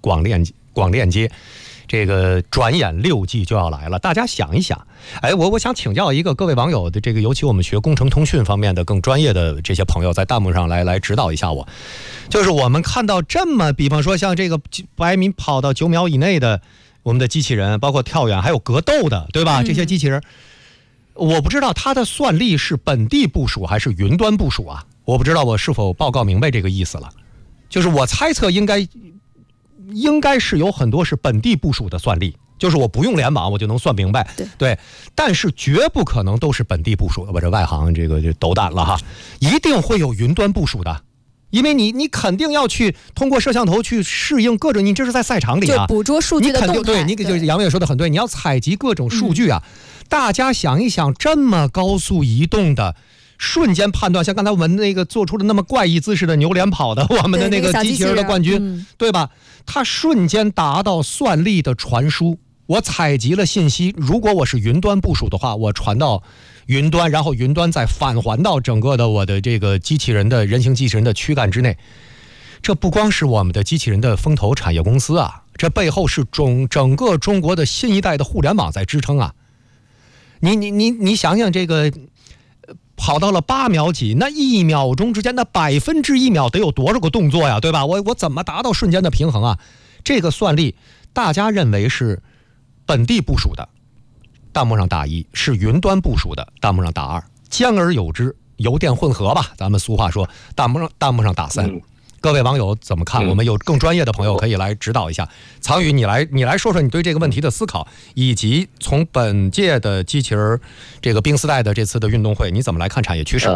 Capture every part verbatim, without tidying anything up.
广链广链接。这个转眼六 G 就要来了，大家想一想，哎，我我想请教一个各位网友的这个，尤其我们学工程通讯方面的更专业的这些朋友，在弹幕上来来指导一下我。就是我们看到这么，比方说像这个百米跑到九秒以内的我们的机器人，包括跳远还有格斗的，对吧？这些机器人，我不知道它的算力是本地部署还是云端部署啊？我不知道我是否报告明白这个意思了。就是我猜测应该。应该是有很多是本地部署的算力，就是我不用联网我就能算明白， 对, 对，但是绝不可能都是本地部署的。我这外行这个就斗胆了哈，一定会有云端部署的，因为你你肯定要去通过摄像头去适应各种，你这是在赛场里啊， 就捕捉数据的动态， 你肯定对，你就是杨伟说的很对，你要采集各种数据啊。嗯、大家想一想，这么高速移动的。瞬间判断，像刚才我们那个做出了那么怪异姿势的牛脸跑的我们的那个机器人的冠军，对, 嗯、对吧？它瞬间达到算力的传输，我采集了信息，如果我是云端部署的话，我传到云端，然后云端再返还到整个的我的这个机器人的人形机器人的躯干之内。这不光是我们的机器人的风投产业公司啊，这背后是中整个中国的新一代的互联网在支撑啊。你你你你想想这个。跑到了八秒几，那一秒钟之间，那百分之一秒得有多少个动作呀，对吧？我我怎么达到瞬间的平衡啊？这个算力，大家认为是本地部署的，弹幕上打一；是云端部署的，弹幕上打二。兼而有之，油电混合吧，咱们俗话说，弹幕上弹幕上打三。嗯、各位网友怎么看？我们有更专业的朋友可以来指导一下。曹宇，你来你来说说你对这个问题的思考，以及从本届的机器人这个冰丝带的这次的运动会，你怎么来看产业趋势？ 嗯、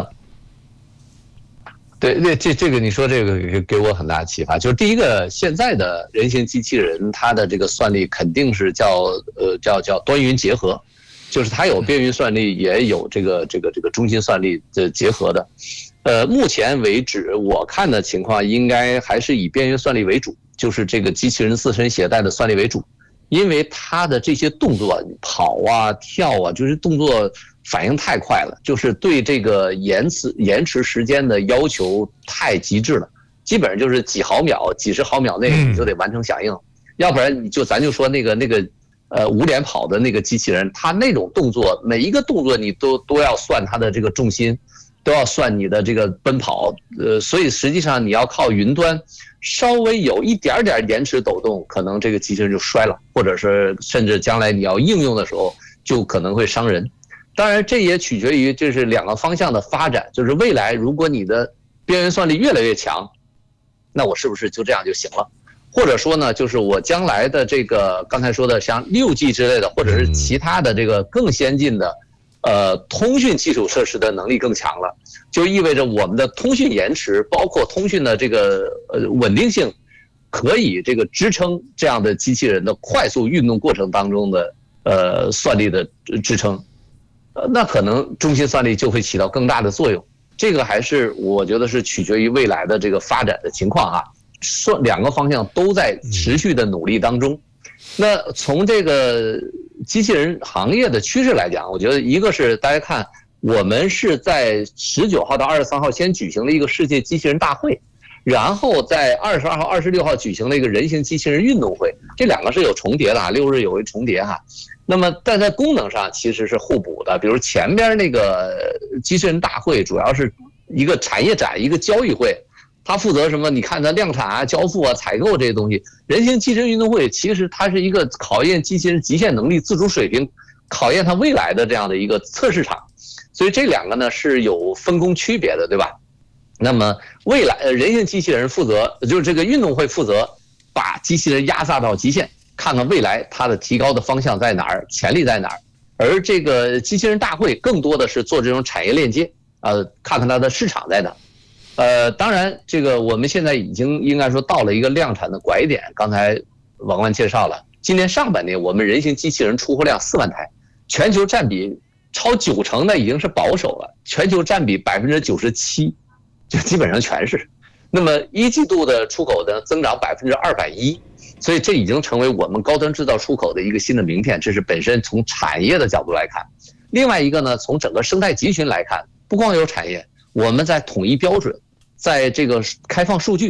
对，对，这这个你说这个给我很大启发。就是第一个，现在的人形机器人，它的这个算力肯定是叫呃叫叫端云结合，就是它有边云算力，也有这个这个这个中心算力的结合的。呃，目前为止，我看的情况应该还是以边缘算力为主，就是这个机器人自身携带的算力为主，因为它的这些动作，跑啊、跳啊，就是动作反应太快了，就是对这个延迟延迟时间的要求太极致了，基本上就是几毫秒、几十毫秒内你就得完成响应，嗯、要不然你就咱就说那个那个呃五连跑的那个机器人，它那种动作，每一个动作你都都要算它的这个重心。都要算你的这个奔跑，呃，所以实际上你要靠云端，稍微有一点点延迟抖动，可能这个机器人就摔了，或者是甚至将来你要应用的时候，就可能会伤人。当然，这也取决于这是两个方向的发展，就是未来如果你的边缘算力越来越强，那我是不是就这样就行了？或者说呢，就是我将来的这个刚才说的像六 G 之类的，或者是其他的这个更先进的。呃，通讯基础设施的能力更强了，就意味着我们的通讯延迟，包括通讯的这个呃稳定性，可以这个支撑这样的机器人的快速运动过程当中的呃算力的支撑，呃，那可能中心算力就会起到更大的作用。这个还是我觉得是取决于未来的这个发展的情况啊，算两个方向都在持续的努力当中。那从这个机器人行业的趋势来讲，我觉得一个是大家看，我们是在十九号到二十三号先举行了一个世界机器人大会，然后在二十二号、二十六号举行了一个人形机器人运动会，这两个是有重叠的啊，六日有一重叠哈。那么但在功能上其实是互补的，比如前边那个机器人大会主要是一个产业展、一个交易会。它负责什么？你看它量产啊、交付啊、采购这些东西。人形机器人运动会其实它是一个考验机器人极限能力、自主水平，考验它未来的这样的一个测试场。所以这两个呢是有分工区别的，对吧？那么未来人形机器人负责，就是这个运动会负责把机器人压榨到极限，看看未来它的提高的方向在哪儿，潜力在哪儿。而这个机器人大会更多的是做这种产业链接，呃，看看它的市场在哪儿。呃，当然，这个我们现在已经应该说到了一个量产的拐点。刚才王冠介绍了，今年上半年我们人形机器人出货量四万台，全球占比超九成的已经是保守了，全球占比百分之九十七，就基本上全是。那么一季度的出口的增长百分之二百一，所以这已经成为我们高端制造出口的一个新的名片。这是本身从产业的角度来看。另外一个呢，从整个生态集群来看，不光有产业，我们在统一标准。在这个开放数据，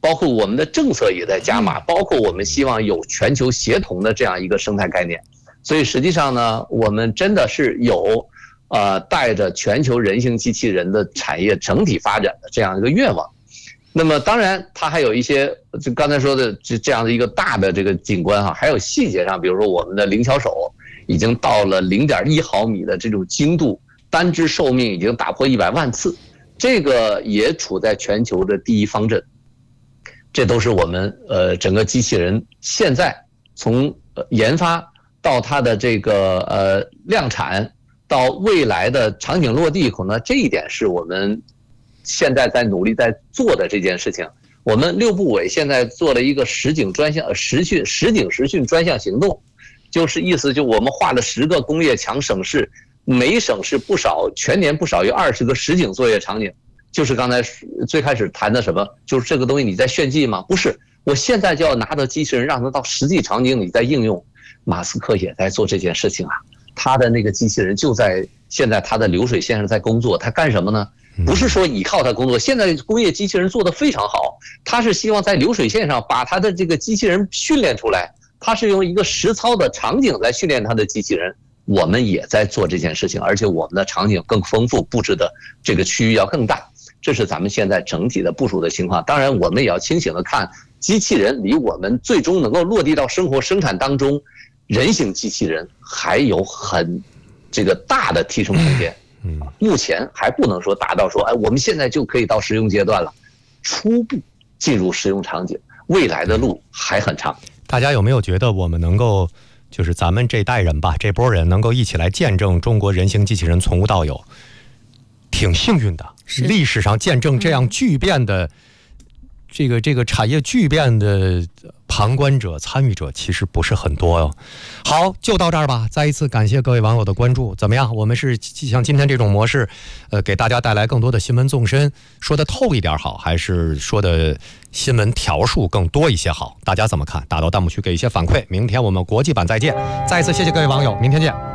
包括我们的政策也在加码，包括我们希望有全球协同的这样一个生态概念。所以实际上呢，我们真的是有呃带着全球人形机器人的产业整体发展的这样一个愿望。那么当然它还有一些就刚才说的这这样的一个大的这个景观哈，还有细节上，比如说我们的灵巧手已经到了 零点一毫米的这种精度，单只寿命已经打破一百万次，这个也处在全球的第一方阵。这都是我们呃整个机器人现在从研发到它的这个呃量产，到未来的场景落地，可能这一点是我们现在在努力在做的这件事情。我们六部委现在做了一个实景专项实训实景实训专项行动，就是意思就我们划了十个工业强省市，每省市不少全年不少于二十个实景作业场景。就是刚才最开始谈的什么，就是这个东西你在炫技吗？不是，我现在就要拿到机器人，让它到实际场景里再应用。马斯克也在做这件事情啊，他的那个机器人就在现在他的流水线上在工作，他干什么呢？不是说依靠他工作，现在工业机器人做得非常好，他是希望在流水线上把他的这个机器人训练出来，他是用一个实操的场景来训练他的机器人。我们也在做这件事情，而且我们的场景更丰富，布置的这个区域要更大。这是咱们现在整体的部署的情况。当然我们也要清醒的看，机器人离我们最终能够落地到生活生产当中，人形机器人还有很这个大的提升空间。目前还不能说达到说哎我们现在就可以到实用阶段了，初步进入实用场景，未来的路还很长。 大家有没有觉得我们能够就是咱们这代人吧，这波人能够一起来见证中国人形机器人从无到有，挺幸运的。历史上见证这样巨变的、嗯、这个这个产业巨变的旁观者参与者其实不是很多哟。好，就到这儿吧。再一次感谢各位网友的关注。怎么样？我们是像今天这种模式，呃，给大家带来更多的新闻纵深，说的透一点好，还是说的新闻条数更多一些好？大家怎么看？打到弹幕区给一些反馈。明天我们国际版再见。再一次谢谢各位网友，明天见。